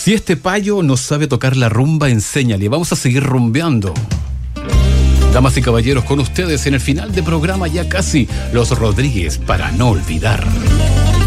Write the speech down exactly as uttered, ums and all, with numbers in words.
Si este payo no sabe tocar la rumba, enséñale. Vamos a seguir rumbeando. Damas y caballeros, con ustedes en el final de programa ya casi, Los Rodríguez, para no olvidar.